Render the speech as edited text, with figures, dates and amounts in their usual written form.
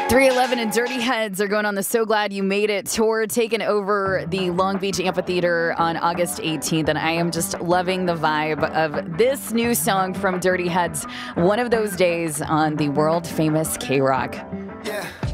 311 and Dirty Heads are going on the So Glad You Made It tour, taking over the Long Beach Amphitheater on August 18th. And I am just loving the vibe of this new song from Dirty Heads, One of Those Days on the world famous K-Rock. Yeah.